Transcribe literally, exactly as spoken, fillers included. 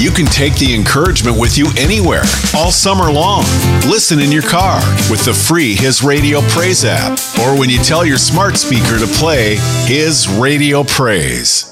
You can take the encouragement with you anywhere, all summer long. Listen in your car with the free His Radio Praise app, or when you tell your smart speaker to play His Radio Praise.